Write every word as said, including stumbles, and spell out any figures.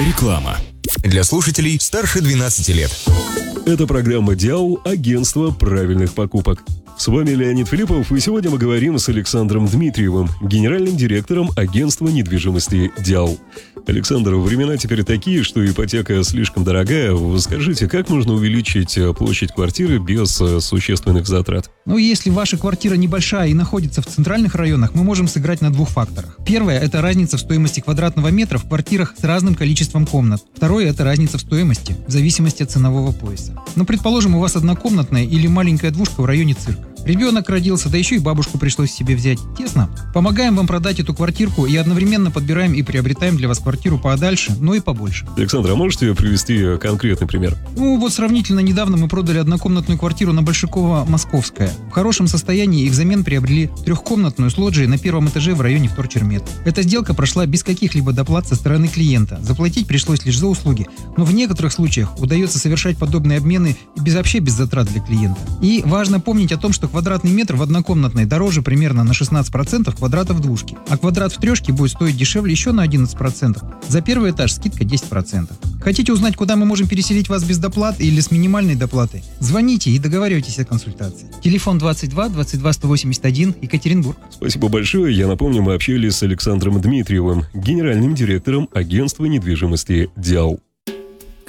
Реклама. Для слушателей старше двенадцати лет. Это программа «Диал. Агентство правильных покупок». С вами Леонид Филиппов, и сегодня мы говорим с Александром Дмитриевым, генеральным директором агентства недвижимости «Диал». Александр, времена теперь такие, что ипотека слишком дорогая. Скажите, как можно увеличить площадь квартиры без существенных затрат? Ну, если ваша квартира небольшая и находится в центральных районах, мы можем сыграть на двух факторах. Первое – это разница в стоимости квадратного метра в квартирах с разным количеством комнат. Второе – это разница в стоимости, в зависимости от ценового пояса. Ну, предположим, у вас однокомнатная или маленькая двушка в районе цирка. Ребенок родился, да еще и бабушку пришлось себе взять. Тесно? Помогаем вам продать эту квартирку и одновременно подбираем и приобретаем для вас квартиру подальше, но и побольше. Александр, а можете привести конкретный пример? Ну, вот сравнительно недавно мы продали однокомнатную квартиру на Большакова-Московская. В хорошем состоянии и взамен приобрели трехкомнатную с лоджией на первом этаже в районе Вторчермет. Эта сделка прошла без каких-либо доплат со стороны клиента. Заплатить пришлось лишь за услуги. Но в некоторых случаях удается совершать подобные обмены без вообще без затрат для клиента. И важно помнить о том, что квадратный метр в однокомнатной дороже примерно на шестнадцать процентов квадрата в двушке, а квадрат в трешке будет стоить дешевле еще на одиннадцать процентов. За первый этаж скидка десять процентов. Хотите узнать, куда мы можем переселить вас без доплат или с минимальной доплатой? Звоните и договаривайтесь о консультации. Телефон двадцать два двадцать два сто восемьдесят один, Екатеринбург. Спасибо большое. Я напомню, мы общались с Александром Дмитриевым, генеральным директором агентства недвижимости «Диал».